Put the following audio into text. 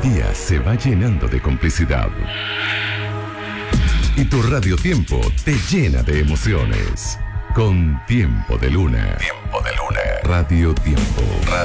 día se va llenando de complicidad. Y tu Radio Tiempo te llena de emociones. Con Tiempo de Luna. Tiempo de Luna. Radio Tiempo.